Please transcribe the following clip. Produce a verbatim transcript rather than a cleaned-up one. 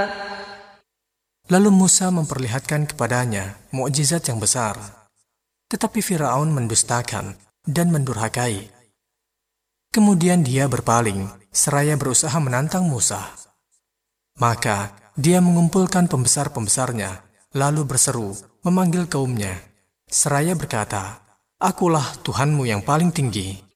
Lalu Musa memperlihatkan kepadanya mukjizat yang besar. Tetapi Firaun mendustakan dan mendurhakai. Kemudian dia berpaling, seraya berusaha menantang Musa. Maka dia mengumpulkan pembesar-pembesarnya, lalu berseru, memanggil kaumnya, seraya berkata, "Akulah Tuhanmu yang paling tinggi."